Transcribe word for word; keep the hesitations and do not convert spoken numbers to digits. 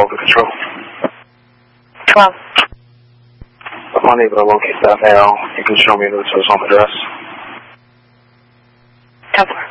over control. twelve. I'm unable to locate that mail. You can show me the home address. ten four.